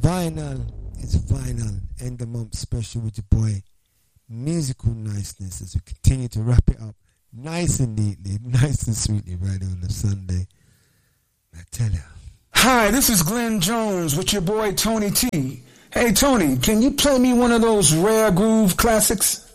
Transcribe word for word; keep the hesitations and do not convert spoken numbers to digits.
Vinyl is vinyl. End of month special with your boy. Musical niceness as we continue to wrap it up nice and neatly, nice and sweetly right on the Sunday. I tell you. Hi, this is Glenn Jones with your boy Tony T. Hey Tony, can you play me one of those rare groove classics?